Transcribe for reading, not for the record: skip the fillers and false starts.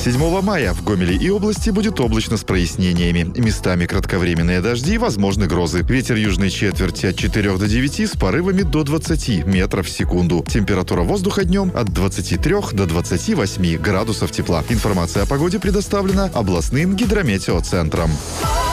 7 мая в Гомеле и области будет облачно с прояснениями. Местами кратковременные дожди, возможны грозы. Ветер южной четверти от 4 до 9 с порывами до 20 метров в секунду. Температура воздуха днем от 23 до 28 градусов тепла. Информация о погоде предоставлена областным гидрометеоцентром.